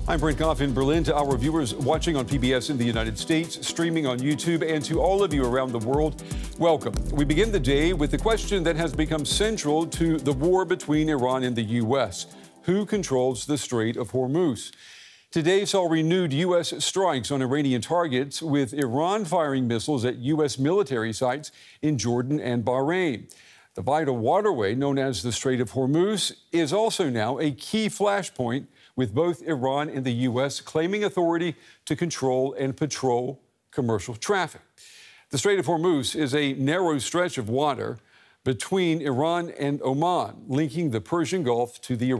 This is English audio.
I'm Brent Goff in Berlin. To our viewers watching on PBS in the United States, streaming on YouTube, and to all of you around the world, welcome. We begin the day with the question that has become central to the war between Iran and the U.S. Who controls the Strait of Hormuz? Today saw renewed U.S. strikes on Iranian targets, with Iran firing missiles at U.S. military sites in Jordan and Bahrain. The vital waterway known as the Strait of Hormuz is also now a key flashpoint, with both Iran and the U.S. claiming authority to control and patrol commercial traffic. The Strait of Hormuz is a narrow stretch of water between Iran and Oman, linking the Persian Gulf to the